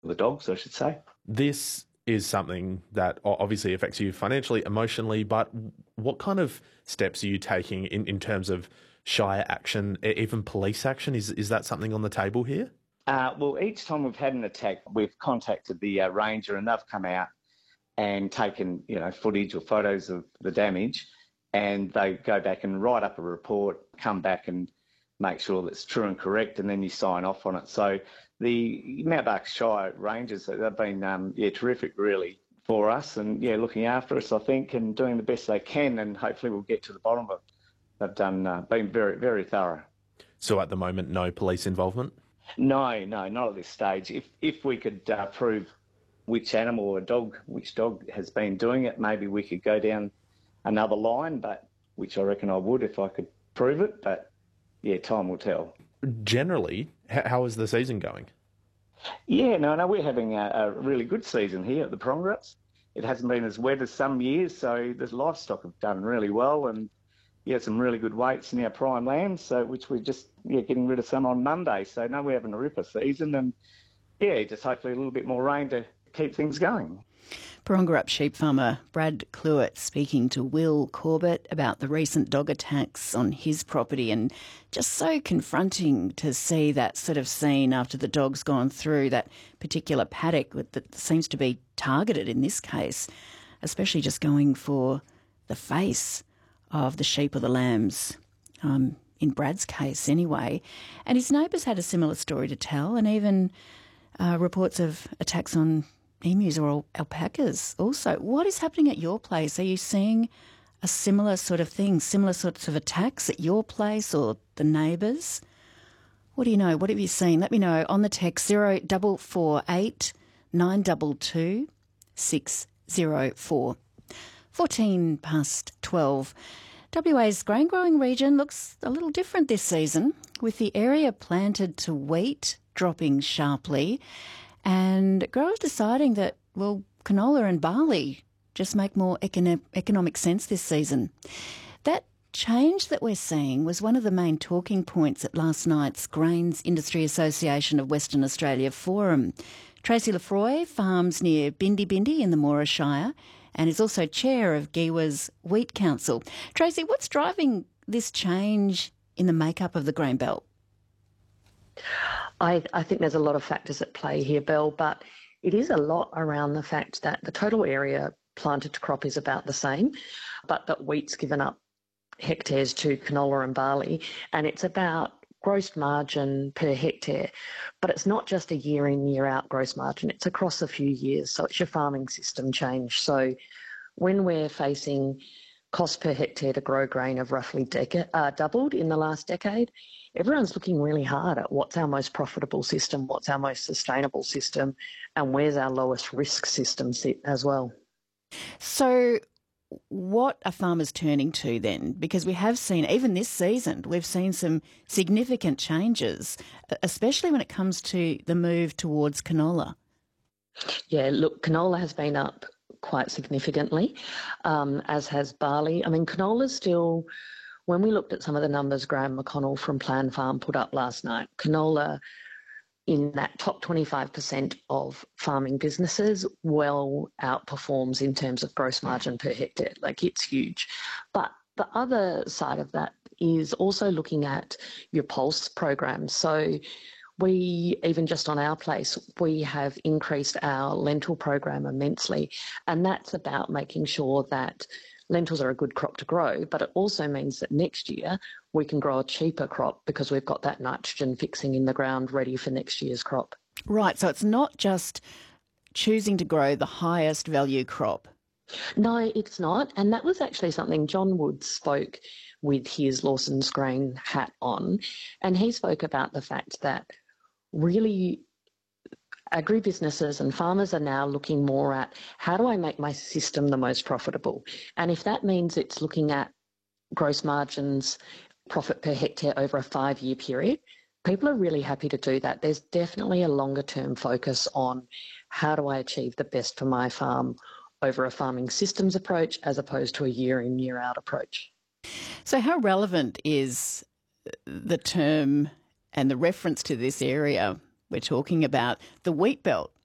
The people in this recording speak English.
the dogs, I should say. This is something that obviously affects you financially, emotionally, but what kind of steps are you taking in terms of shire action, even police action? Is that something on the table here? Well, each time we've had an attack, we've contacted the ranger, and they've come out and taken, footage or photos of the damage, and they go back and write up a report, come back and make sure that's true and correct, and then you sign off on it. So the Mount Barker Shire Rangers, they've been terrific, really, for us, and looking after us, I think, and doing the best they can, and hopefully we'll get to the bottom of it. They've been very, very thorough. So at the moment, no police involvement? No, not at this stage. If we could prove which animal or which dog has been doing it, maybe we could go down another line, but which I reckon I would if I could prove it. But time will tell. Generally, how is the season going? Yeah, no, we're having a really good season here at the Prongruts. It hasn't been as wet as some years, so the livestock have done really well, and some really good weights in our prime lands, so which we're just getting rid of some on Monday. So no, we're having a ripper season, and just hopefully a little bit more rain to keep things going. Barongarup sheep farmer Brad Cluett speaking to Will Corbett about the recent dog attacks on his property, and just so confronting to see that sort of scene after the dog's gone through that particular paddock that seems to be targeted in this case, especially just going for the face of the sheep or the lambs, in Brad's case anyway. And his neighbours had a similar story to tell, and even reports of attacks on emus or alpacas also. What is happening at your place? Are you seeing a similar sort of thing, similar sorts of attacks at your place or the neighbours? What do you know? What have you seen? Let me know on the text 0448 922 604. 14 past 12. WA's grain growing region looks a little different this season, with the area planted to wheat dropping sharply and growers deciding that, canola and barley just make more economic sense this season. That change that we're seeing was one of the main talking points at last night's Grains Industry Association of Western Australia Forum. Tracy Lefroy farms near Bindi Bindi in the Moira Shire and is also chair of Giwa's Wheat Council. Tracy, what's driving this change in the makeup of the grain belt? I think there's a lot of factors at play here, Belle, but it is a lot around the fact that the total area planted to crop is about the same, but that wheat's given up hectares to canola and barley, and it's about gross margin per hectare. But it's not just a year in, year out gross margin, it's across a few years. So it's your farming system change. So when we're facing cost per hectare to grow grain of roughly doubled in the last decade, everyone's looking really hard at what's our most profitable system, what's our most sustainable system, and where's our lowest risk system sit as well. So what are farmers turning to then? Because we have seen, even this season, we've seen some significant changes, especially when it comes to the move towards canola. Yeah, look, canola has been up quite significantly, as has barley. I mean, canola's still, when we looked at some of the numbers Graham McConnell from Plan Farm put up last night, canola in that top 25% of farming businesses well outperforms in terms of gross margin per hectare. Like, it's huge. But the other side of that is also looking at your pulse program. So we, even just on our place, we have increased our lentil program immensely. And that's about making sure that lentils are a good crop to grow, but it also means that next year we can grow a cheaper crop because we've got that nitrogen fixing in the ground ready for next year's crop. Right, so it's not just choosing to grow the highest value crop. No, it's not. And that was actually something John Wood spoke with his Lawson's Grain hat on. And he spoke about the fact that really agribusinesses and farmers are now looking more at, how do I make my system the most profitable? And if that means it's looking at gross margins, profit per hectare over a 5-year period, people are really happy to do that. There's definitely a longer term focus on, how do I achieve the best for my farm over a farming systems approach as opposed to a year in, year out approach. So how relevant is the term and the reference to this area we're talking about, the wheat belt,